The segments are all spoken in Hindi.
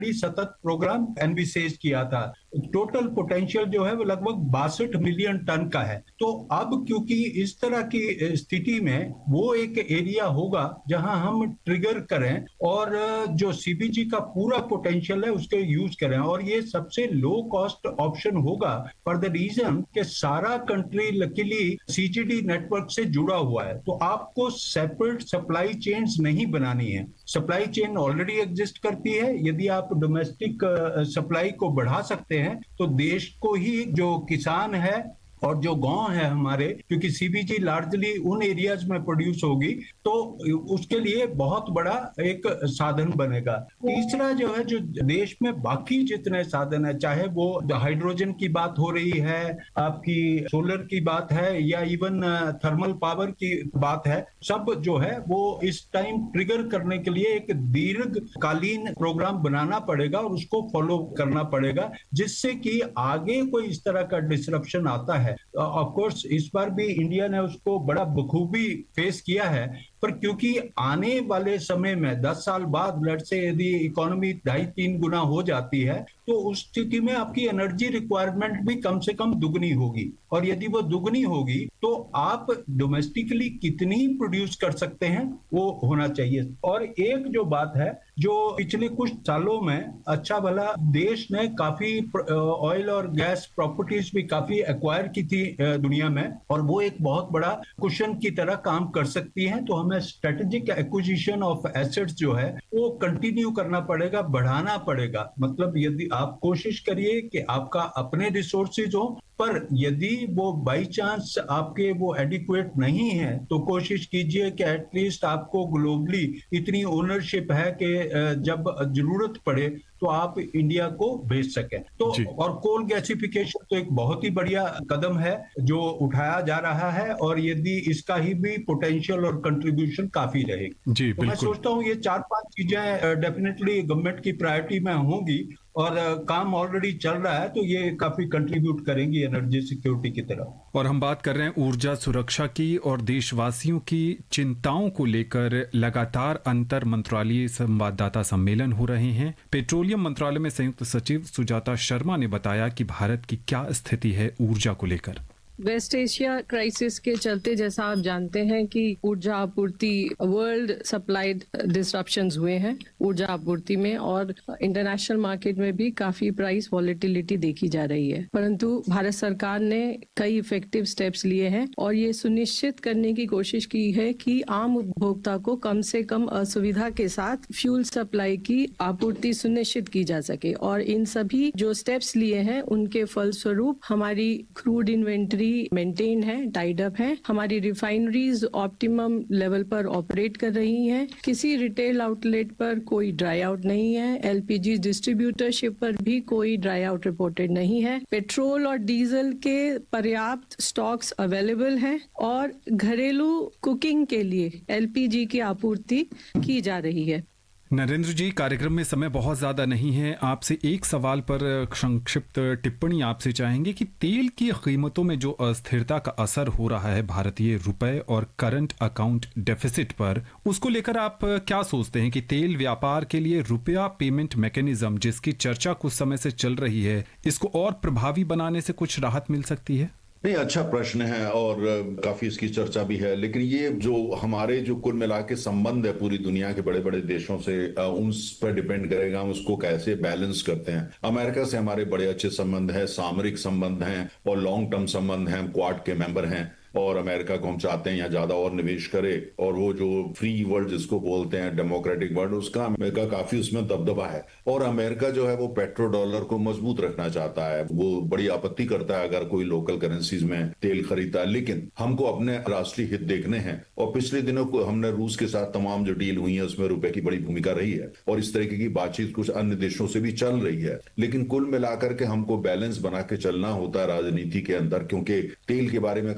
सतत प्रोग्राम एनविसेज किया था। टोटल पोटेंशियल जो है वो लगभग 62 मिलियन टन का है। तो अब क्योंकि इस तरह की स्थिति में वो एक एरिया होगा जहां हम ट्रिगर करें और जो सीबीजी का पूरा पोटेंशियल है उसके यूज करें, और ये सबसे लो कॉस्ट ऑप्शन होगा फॉर द रीजन कि सारा कंट्री लकीली सीजीडी नेटवर्क से जुड़ा हुआ है। तो आपको सेपरेट सप्लाई चेन्स नहीं बनानी है, सप्लाई चेन ऑलरेडी एग्जिस्ट करती है। यदि आप डोमेस्टिक सप्लाई को बढ़ा सकते हैं तो देश को ही, जो किसान है और जो गांव है हमारे, क्योंकि सीबीजी लार्जली उन एरियाज में प्रोड्यूस होगी, तो उसके लिए बहुत बड़ा एक साधन बनेगा। तीसरा जो है, जो देश में बाकी जितने साधन है, चाहे वो हाइड्रोजन की बात हो रही है, आपकी सोलर की बात है, या इवन थर्मल पावर की बात है, सब जो है वो इस टाइम ट्रिगर करने के लिए एक दीर्घकालीन प्रोग्राम बनाना पड़ेगा और उसको फॉलो करना पड़ेगा, जिससे कि आगे कोई इस तरह का डिसरप्शन आता है। ऑफ कोर्स इस बार भी इंडिया ने उसको बड़ा बखूबी फेस किया है, पर क्योंकि आने वाले समय में 10 साल बाद लेट्स से यदि इकोनॉमी 2.5-3 गुना हो जाती है तो उस स्थिति में आपकी एनर्जी रिक्वायरमेंट भी कम से कम दुगनी होगी, और यदि वो दुगनी होगी तो आप डोमेस्टिकली कितनी प्रोड्यूस कर सकते हैं वो होना चाहिए। और एक जो बात है, जो पिछले कुछ सालों में अच्छा भला देश ने काफी ऑयल और गैस प्रॉपर्टीज भी काफी एक्वायर की थी दुनिया में, और वो एक बहुत बड़ा कुशन की तरह काम कर सकती हैं। तो हमें स्ट्रेटेजिक एक्विजिशन ऑफ एसेट्स जो है वो कंटिन्यू करना पड़ेगा, बढ़ाना पड़ेगा। मतलब यदि आप कोशिश करिए कि आपका अपने रिसोर्सेज हो, पर यदि वो बाई चांस आपके वो एडिक्वेट नहीं है तो कोशिश कीजिए कि एटलीस्ट आपको ग्लोबली इतनी ओनरशिप है कि जब जरूरत पड़े तो आप इंडिया को भेज सकें। तो और कोल गैसिफिकेशन तो एक बहुत ही बढ़िया कदम है जो उठाया जा रहा है, और यदि इसका ही भी पोटेंशियल और कंट्रीब्यूशन काफी रहेगी। जी, तो मैं सोचता हूँ ये 4-5 चीजें डेफिनेटली गवर्नमेंट की प्रायोरिटी में होंगी, और काम ऑलरेडी चल रहा है, तो ये काफी कंट्रीब्यूट करेंगी एनर्जी सिक्योरिटी की तरफ। और हम बात कर रहे हैं ऊर्जा सुरक्षा की और देशवासियों की चिंताओं को लेकर लगातार अंतर मंत्रालयीय संवाददाता सम्मेलन हो रहे हैं। पेट्रोलियम मंत्रालय में संयुक्त सचिव सुजाता शर्मा ने बताया कि भारत की क्या स्थिति है ऊर्जा को लेकर। वेस्ट एशिया क्राइसिस के चलते, जैसा आप जानते हैं कि ऊर्जा आपूर्ति वर्ल्ड सप्लाइड डिसरप्शंस हुए हैं ऊर्जा आपूर्ति में, और इंटरनेशनल मार्केट में भी काफी प्राइस वॉलेटिलिटी देखी जा रही है। परंतु भारत सरकार ने कई इफेक्टिव स्टेप्स लिए हैं और ये सुनिश्चित करने की कोशिश की है कि आम उपभोक्ता को कम से कम असुविधा के साथ फ्यूल सप्लाई की आपूर्ति सुनिश्चित की जा सके। और इन सभी जो स्टेप्स लिए हैं उनके फलस्वरूप हमारी क्रूड इन्वेंट्री मेंटेन है, टाइड अप है, हमारी रिफाइनरीज ऑप्टिमम लेवल पर ऑपरेट कर रही हैं, किसी रिटेल आउटलेट पर कोई ड्राई आउट नहीं है, एलपीजी डिस्ट्रीब्यूटरशिप पर भी कोई ड्राई आउट रिपोर्टेड नहीं है, पेट्रोल और डीजल के पर्याप्त स्टॉक्स अवेलेबल हैं, और घरेलू कुकिंग के लिए एलपीजी की आपूर्ति की जा रही है। नरेंद्र जी, कार्यक्रम में समय बहुत ज्यादा नहीं है, आपसे एक सवाल पर संक्षिप्त टिप्पणी आपसे चाहेंगे कि तेल की कीमतों में जो अस्थिरता का असर हो रहा है भारतीय रुपए और करंट अकाउंट डेफिसिट पर, उसको लेकर आप क्या सोचते हैं कि तेल व्यापार के लिए रुपया पेमेंट मैकेनिज्म जिसकी चर्चा कुछ समय से चल रही है, इसको और प्रभावी बनाने से कुछ राहत मिल सकती है? नहीं, अच्छा प्रश्न है और काफी इसकी चर्चा भी है, लेकिन ये जो हमारे जो कुल मिला के संबंध है पूरी दुनिया के बड़े बड़े देशों से, उन पर डिपेंड करेगा हम उसको कैसे बैलेंस करते हैं। अमेरिका से हमारे बड़े अच्छे संबंध है, सामरिक संबंध हैं और लॉन्ग टर्म संबंध हैं, हम क्वाड के मेंबर हैं, और अमेरिका को हम चाहते हैं यहाँ ज्यादा और निवेश करे, और वो जो फ्री वर्ल्ड जिसको बोलते हैं, डेमोक्रेटिक वर्ल्ड, उसका अमेरिका काफी उसमें दबदबा है। और अमेरिका जो है वो पेट्रो डॉलर को मजबूत रखना चाहता है, वो बड़ी आपत्ति करता है अगर कोई लोकल करेंसीज में तेल खरीदता है, लेकिन हमको अपने राष्ट्रीय हित देखने हैं। और पिछले दिनों को हमने रूस के साथ तमाम जो डील हुई है उसमें रुपए की बड़ी भूमिका रही है, और इस तरीके की बातचीत कुछ अन्य देशों से भी चल रही है। लेकिन कुल मिलाकर के हमको बैलेंस बना के चलना होता है राजनीति के अंदर, क्योंकि तेल के बारे में कहा जाता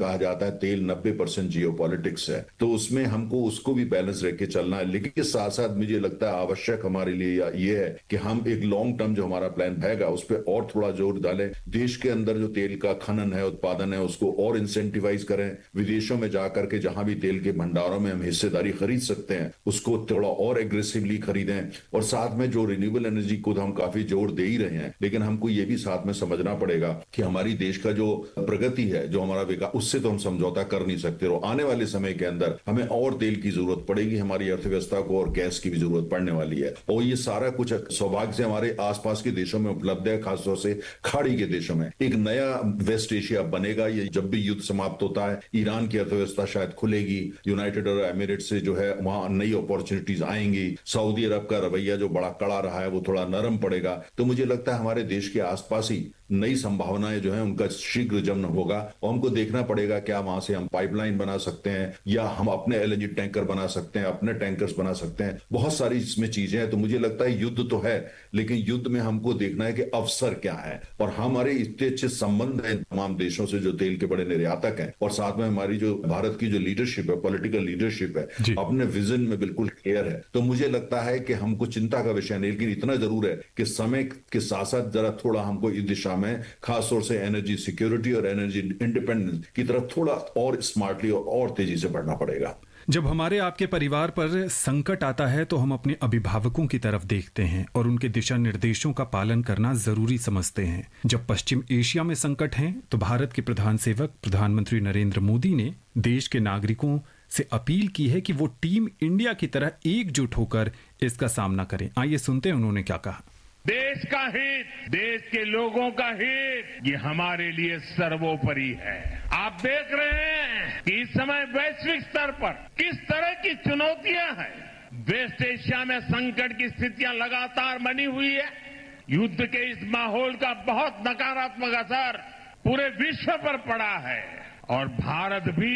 आता है तेल 90% जियोपॉलिटिक्स है, तो उसमें हमको उसको भी बैलेंस रख के चलना है। लेकिन के साथ साथ मुझे लगता है आवश्यक हमारे लिए ये है कि हम एक लॉन्ग टर्म जो हमारा प्लान रहेगा उस पर और थोड़ा जोर डालें। देश के अंदर जो तेल का खनन है, उत्पादन है, उसको और इंसेंटिवाइज करें। विदेशों में जाकर के जहां भी तेल के भंडारों में हम हिस्सेदारी खरीद सकते हैं उसको थोड़ा और एग्रेसिवली खरीदें। और साथ में जो रिन्यूएबल एनर्जी को हम काफी जोर दे ही रहे हैं, लेकिन हमको ये भी साथ में समझना पड़ेगा कि हमारी देश का जो प्रगति है, जो हमारा विकास, उससे तो हम समझौता कर नहीं सकते। और आने वाले समय के अंदर हमें और तेल की जरूरत पड़ेगी, हमारी अर्थव्यवस्था को और गैस की भी जरूरत पड़ने वाली है। और ये सारा कुछ सौभाग्य से हमारे आसपास के देशों में उपलब्ध है, खासतौर से खाड़ी के देशों में। एक नया वेस्ट एशिया बनेगा। ये जब भी युद्ध समाप्त होता है, ईरान की अर्थव्यवस्था शायद खुलेगी, यूनाइटेड अरब एमिरेट से जो है वहां नई अपॉर्चुनिटीज आएंगी, सऊदी अरब का रवैया जो बड़ा कड़ा रहा है वो थोड़ा नरम पड़ेगा। तो मुझे लगता है हमारे देश के आसपास ही नई संभावनाएं जो है उनका शीघ्र जन्म होगा। और हमको देखना पड़ेगा क्या वहां से हम पाइपलाइन बना सकते हैं, या हम अपने एलएनजी टैंकर बना सकते हैं, अपने टैंकर्स बना सकते हैं। बहुत सारी इसमें चीजें हैं। तो मुझे लगता है युद्ध तो है, लेकिन युद्ध में हमको देखना है कि अवसर क्या है। और हमारे इतने अच्छे संबंध हैं तमाम देशों से जो तेल के बड़े निर्यातक हैं, और साथ में हमारी जो भारत की जो लीडरशिप है, पॉलिटिकल लीडरशिप है, अपने विजन में बिल्कुल क्लियर है। तो मुझे लगता है कि हमको चिंता का विषय नहीं, लेकिन इतना जरूर है कि समय के साथ साथ जरा थोड़ा हमको इस दिशा में खासतौर से एनर्जी सिक्योरिटी और एनर्जी इंडिपेंडेंस की तरफ थोड़ा और स्मार्टली और तेजी से बढ़ना पड़ेगा। जब हमारे आपके परिवार पर संकट आता है तो हम अपने अभिभावकों की तरफ देखते हैं और उनके दिशा निर्देशों का पालन करना जरूरी समझते हैं। जब पश्चिम एशिया में संकट है तो भारत के प्रधान सेवक प्रधानमंत्री नरेंद्र मोदी ने देश के नागरिकों से अपील की है कि वो टीम इंडिया की तरह एकजुट होकर इसका सामना करें। आइए सुनते हैं उन्होंने क्या कहा। देश का हित, देश के लोगों का हित, ये हमारे लिए सर्वोपरि है। आप देख रहे हैं कि इस समय वैश्विक स्तर पर किस तरह की चुनौतियां हैं। वेस्ट एशिया में संकट की स्थितियां लगातार बनी हुई है। युद्ध के इस माहौल का बहुत नकारात्मक असर पूरे विश्व पर पड़ा है और भारत भी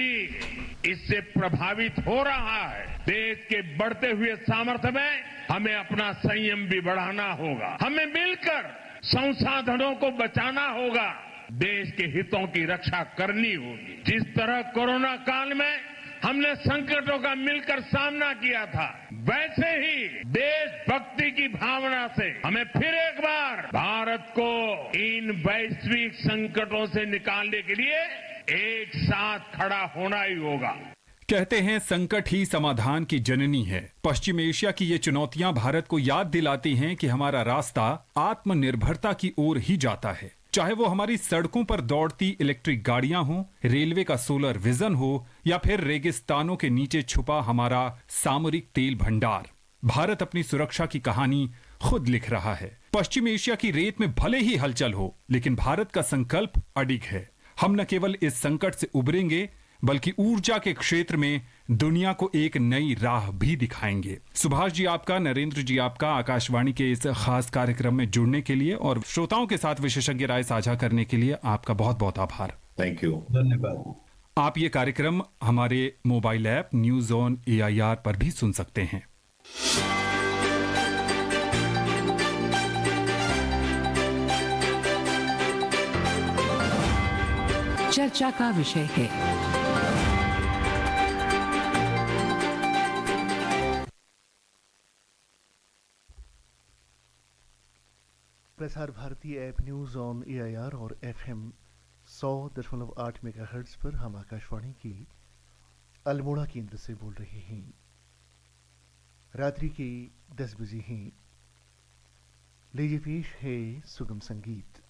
इससे प्रभावित हो रहा है। देश के बढ़ते हुए सामर्थ्य में हमें अपना संयम भी बढ़ाना होगा। हमें मिलकर संसाधनों को बचाना होगा, देश के हितों की रक्षा करनी होगी। जिस तरह कोरोना काल में हमने संकटों का मिलकर सामना किया था, वैसे ही देशभक्ति की भावना से हमें फिर एक बार भारत को इन वैश्विक संकटों से निकालने के लिए एक साथ खड़ा होना ही होगा। कहते हैं संकट ही समाधान की जननी है। पश्चिम एशिया की ये चुनौतियां भारत को याद दिलाती हैं कि हमारा रास्ता आत्मनिर्भरता की ओर ही जाता है। चाहे वो हमारी सड़कों पर दौड़ती इलेक्ट्रिक गाड़ियां हो, रेलवे का सोलर विजन हो, या फिर रेगिस्तानों के नीचे छुपा हमारा सामरिक तेल भंडार। भारत अपनी सुरक्षा की कहानी खुद लिख रहा है। पश्चिम एशिया की रेत में भले ही हलचल हो, लेकिन भारत का संकल्प अडिग है। हम न केवल इस संकट से उबरेंगे, बल्कि ऊर्जा के क्षेत्र में दुनिया को एक नई राह भी दिखाएंगे। सुभाष जी आपका, नरेंद्र जी आपका आकाशवाणी के इस खास कार्यक्रम में जुड़ने के लिए और श्रोताओं के साथ विशेषज्ञ राय साझा करने के लिए आपका बहुत बहुत आभार। थैंक यू, धन्यवाद। आप ये कार्यक्रम हमारे mobile app news on AIR पर भी सुन सकते हैं। चर्चा का विषय है Prasar Bharati app news on AIR और FM 100.8 मेगाहर्ट्ज पर हम आकाशवाणी की अल्मोड़ा केंद्र से बोल रहे हैं। रात्रि के 10 बजे हैं। लीजिए पेश है सुगम संगीत।